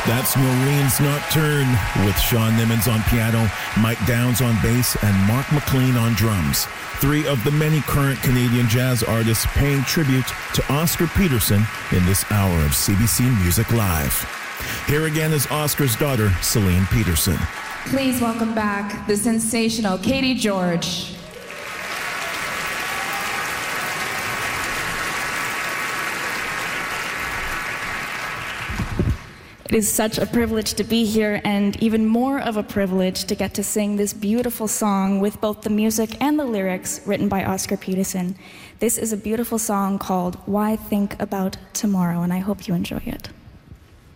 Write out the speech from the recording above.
That's Noreen's Nocturne with Sean Nimmons on piano, Mike Downs on bass, and Mark McLean on drums. Three of the many current Canadian jazz artists paying tribute to Oscar Peterson in this hour of CBC Music Live. Here again is Oscar's daughter, Celine Peterson. Please welcome back the sensational Katie George. It is such a privilege to be here, and even more of a privilege to get to sing this beautiful song with both the music and the lyrics written by Oscar Peterson. This is a beautiful song called Why Think About Tomorrow, and I hope you enjoy it.